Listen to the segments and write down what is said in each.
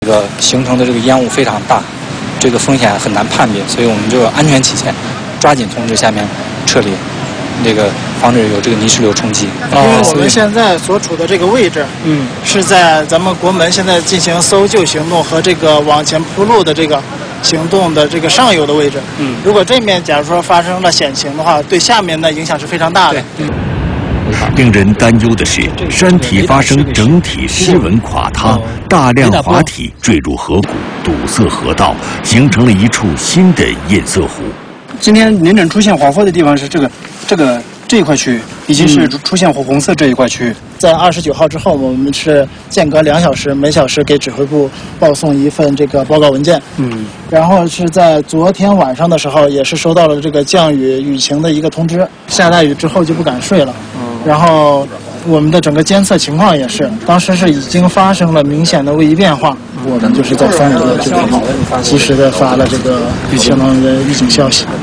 这个形成的这个烟雾非常大，这个风险很难判别，所以我们就安全起见，抓紧通知下面撤离，这个防止有这个泥石流冲击。 因为我们现在所处的这个位置，是在咱们国门现在进行搜救行动和这个往前铺路的这个行动的这个上游的位置。如果这面假如说发生了险情的话，对下面的影响是非常大的。 令人担忧的是，山体发生整体失稳垮塌，大量滑体坠入河谷，堵塞河道，形成了一处新的堰塞湖。 今天临阵出现滑坡的地方是这一块区域，以及是出现红色这一块区域。 在29号之后，我们是间隔2小时，每小时给指挥部报送一份这个报告文件。然后是在昨天晚上的时候，也是收到了这个降雨雨情的一个通知。下大雨之后就不敢睡了。然后我们的整个监测情况也是，当时是已经发生了明显的位移变化。我们就是在3里就及时的发了这个相当于预警消息。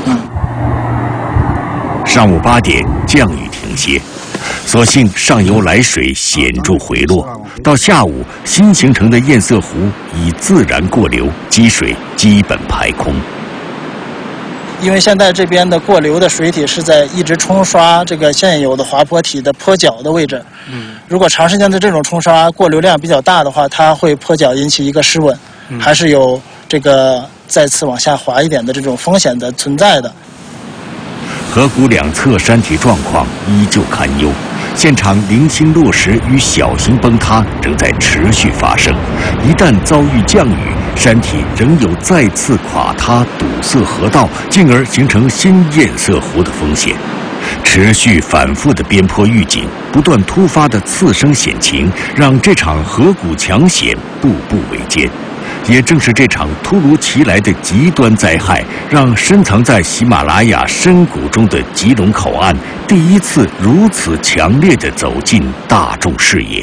上午8点，降雨停歇，所幸上游来水显著回落。到下午，新形成的堰塞湖已自然过流，积水基本排空。 因为现在这边的过流的水体是在一直冲刷这个现有的滑坡体的坡脚的位置。如果长时间的这种冲刷过流量比较大的话，它会坡脚引起一个失稳，还是有这个再次往下滑一点的这种风险的存在的。 河谷两侧山体状况依旧堪忧，现场零星落石与小型崩塌仍在持续发生。一旦遭遇降雨，山体仍有再次垮塌、堵塞河道，进而形成新堰塞湖的风险。持续反复的边坡预警，不断突发的次生险情，让这场河谷抢险步步维艰。也正是这场突如其来的极端灾害，让深藏在喜马拉雅深谷中的吉隆口岸第一次如此强烈地走进大众视野。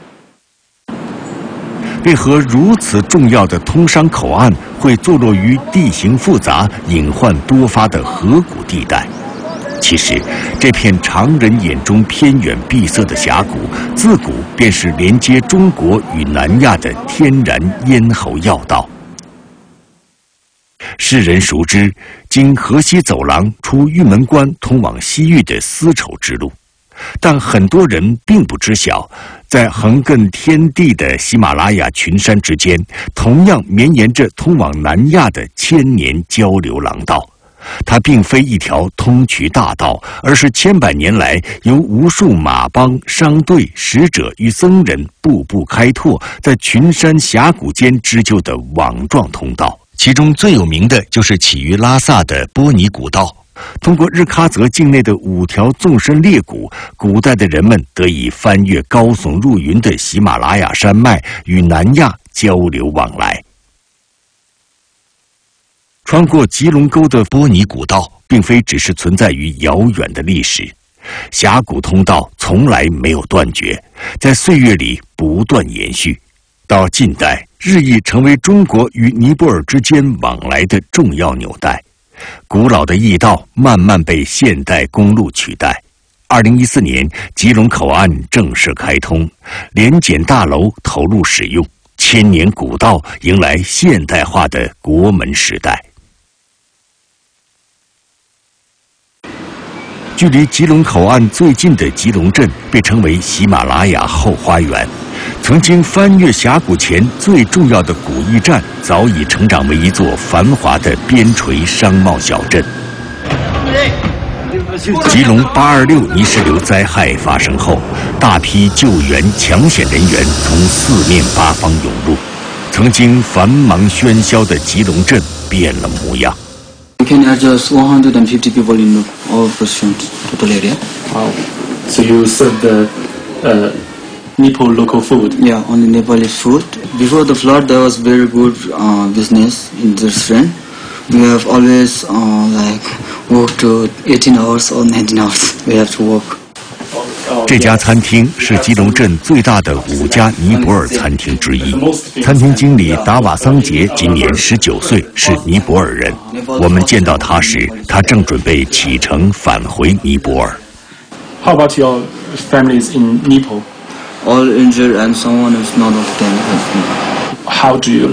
为何如此重要的通商口岸会坐落于地形复杂、隐患多发的河谷地带？其实，这片常人眼中偏远闭塞的峡谷，自古便是连接中国与南亚的天然咽喉要道。世人熟知经河西走廊出玉门关通往西域的丝绸之路，但很多人并不知晓，在横亘天地的喜马拉雅群山之间，同样绵延着通往南亚的千年交流廊道。它并非一条通衢大道，而是千百年来由无数马帮、商队、使者与僧人步步开拓，在群山峡谷间织就的网状通道。其中最有名的就是起于拉萨的波尼古道。通过日喀则境内的5条纵深裂谷，古代的人们得以翻越高耸入云的喜马拉雅山脉，与南亚交流往来。穿过吉隆沟的波尼古道，并非只是存在于遥远的历史，峡谷通道从来没有断绝，在岁月里不断延续，到近代日益成为中国与尼泊尔之间往来的重要纽带。古老的驿道慢慢被现代公路取代。2014年，吉隆口岸正式开通，联检大楼投入使用，千年古道迎来现代化的国门时代。距离吉隆口岸最近的吉隆镇被称为喜马拉雅后花园。曾经翻越峡谷前最重要的古驿站，早已成长为一座繁华的边陲商贸小镇。吉隆826泥石流灾害发生后，大批救援抢险人员从4面8方涌入，曾经繁忙喧嚣的吉隆镇变了模样。 We can adjust 150 people in all positions, total area. Wow. So you serve the Nepal local food? Yeah, only Nepalese food. Before the flood, there was very good business in the restaurant. We have always worked 18 hours or 19 hours. We have to work. 这家餐厅是吉隆镇最大的5家尼泊尔餐厅之一。餐厅经理达瓦桑杰今年19岁，是尼泊尔人。我们见到他时，他正准备启程返回尼泊尔。 How about your families in Nepal? All injured and someone is not of them. how do you